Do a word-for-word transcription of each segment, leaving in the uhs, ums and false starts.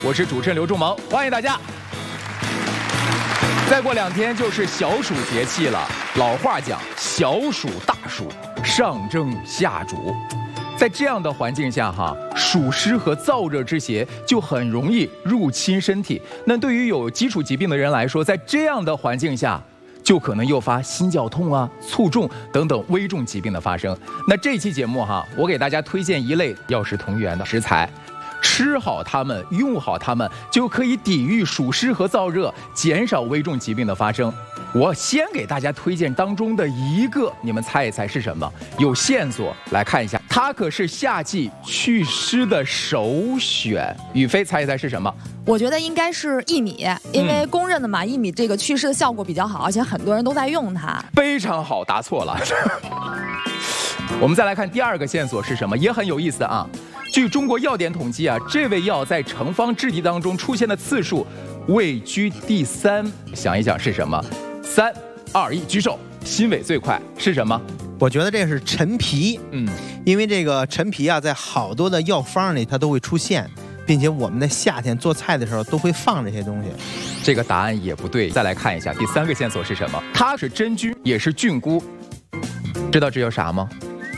我是主持人刘仲萌，欢迎大家。再过两天就是小暑节气了，老话讲小暑大暑，上蒸下煮。在这样的环境下哈，暑湿和燥热之邪就很容易入侵身体。那对于有基础疾病的人来说，在这样的环境下，就可能诱发心绞痛啊、卒中等等危重疾病的发生。那这期节目哈，我给大家推荐一类药食同源的食材。吃好它们，用好它们，就可以抵御暑湿和燥热，减少危重疾病的发生。我先给大家推荐当中的一个，你们猜一猜是什么？有线索，来看一下，它可是夏季祛湿的首选。雨飞，猜一猜是什么？ 我觉得应该是薏米，因为公认的嘛，薏米这个祛湿的效果比较好，而且很多人都在用它。 非常好，答错了。我们再来看第二个线索是什么，也很有意思啊。据中国药典统计啊，这味药在成方制剂当中出现的次数位居第三。想一想是什么？三、二、一，举手。心尾最快是什么？ 我觉得这是陈皮。嗯，因为这个陈皮啊，在好多的药方里它都会出现，并且我们在夏天做菜的时候都会放这些东西。 这个答案也不对。再来看一下第三个线索是什么？它是真菌，也是菌菇。知道这叫啥吗？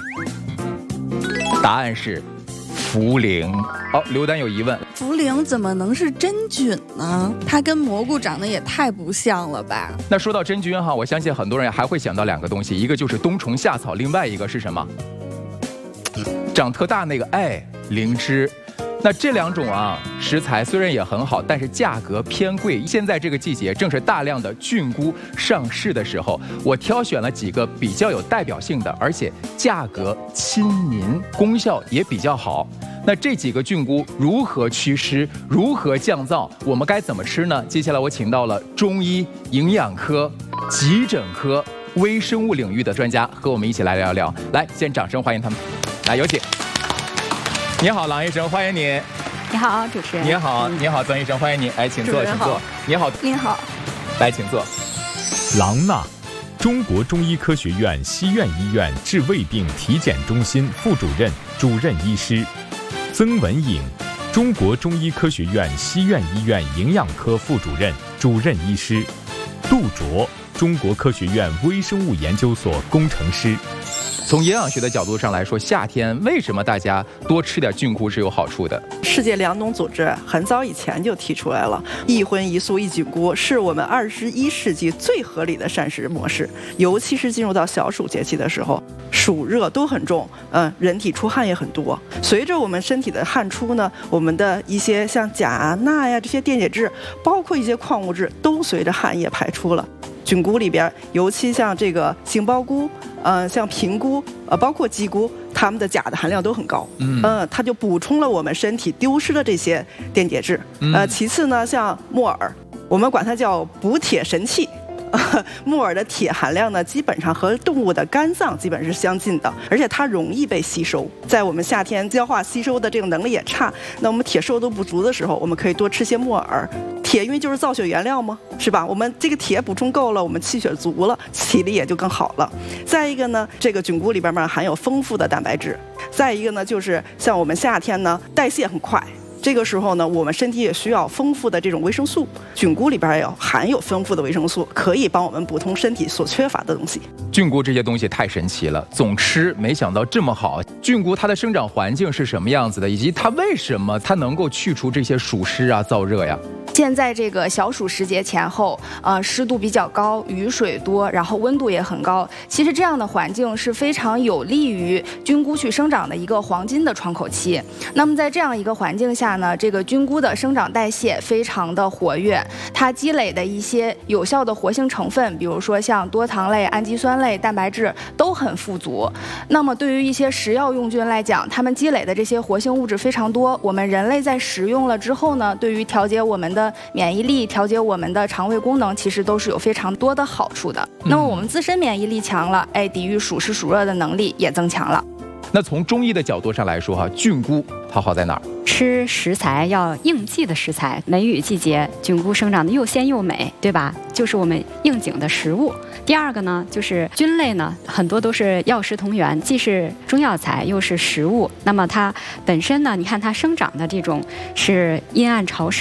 答案是茯苓。好、哦，刘丹有疑问， 茯苓怎么能是真菌呢？它跟蘑菇长得也太不像了吧？ 那说到真菌哈，我相信很多人还会想到两个东西，一个就是冬虫夏草，另外一个是什么？长特大那个，哎，灵芝。那这两种啊食材虽然也很好，但是价格偏贵。现在这个季节正是大量的菌菇上市的时候，我挑选了几个比较有代表性的，而且价格亲民，功效也比较好。那这几个菌菇如何祛湿，如何降燥，我们该怎么吃呢？接下来我请到了中医、营养科、急诊科、微生物领域的专家，和我们一起来聊聊。来，先掌声欢迎他们。来，有请。你好，郎医生，欢迎你。 你好，主持人。 你好，你好，曾医生，欢迎你。哎，请坐，请坐。你好， 您好。 来，请坐。 郎娜，中国中医科学院西苑医院治胃病体检中心副主任、主任医师；曾文颖，中国中医科学院西苑医院营养科副主任、主任医师；杜卓，中国科学院微生物研究所工程师。 从营养学的角度上来说，夏天为什么大家多吃点菌菇是有好处的？ 世界粮农组织很早以前就提出来了，一荤一素一菌菇是我们二十一世纪最合理的膳食模式。尤其是进入到小暑节气的时候，暑热都很重，嗯、呃，人体出汗也很多。随着我们身体的汗出呢，我们的一些像钾啊、钠呀这些电解质，包括一些矿物质，都随着汗液排出了。菌菇里边，尤其像这个杏鲍菇，呃，像平菇，呃，包括鸡菇，它们的钾的含量都很高。嗯，呃，它就补充了我们身体丢失的这些电解质。呃，其次呢，像木耳，我们管它叫补铁神器。木耳的铁含量呢，基本上和动物的肝脏基本是相近的，而且它容易被吸收。在我们夏天消化吸收的这个能力也差，那我们铁摄入不足的时候，我们可以多吃些木耳。铁因为就是造血原料嘛，是吧？我们这个铁补充够了，我们气血足了，体力也就更好了。再一个呢，这个菌菇里边嘛含有丰富的蛋白质。再一个呢，就是像我们夏天呢，代谢很快。这个时候呢，我们身体也需要丰富的这种维生素，菌菇里边也有含有丰富的维生素，可以帮我们补充身体所缺乏的东西。 菌菇这些东西太神奇了，总吃没想到这么好。菌菇它的生长环境是什么样子的，以及它为什么它能够去除这些暑湿啊、燥热呀？ 现在这个小暑时节前后，呃，湿度比较高，雨水多，然后温度也很高。其实这样的环境是非常有利于菌菇去生长的一个黄金的窗口期。那么在这样一个环境下呢，这个菌菇的生长代谢非常的活跃，它积累的一些有效的活性成分，比如说像多糖类、氨基酸类、蛋白质都很富足。那么对于一些食药用菌来讲，它们积累的这些活性物质非常多，我们人类在食用了之后呢，对于调节我们的免疫力、调节我们的肠胃功能，其实都是有非常多的好处的。嗯、那么我们自身免疫力强了，哎，抵御暑湿暑热的能力也增强了。 那从中医的角度上来说，哈，菌菇它好在哪儿？ 吃食材要应季的食材，梅雨季节，菌菇生长的又鲜又美，对吧？就是我们应景的食物。第二个呢，就是菌类呢，很多都是药食同源，既是中药材，又是食物。那么它本身呢，你看它生长的这种是阴暗潮湿。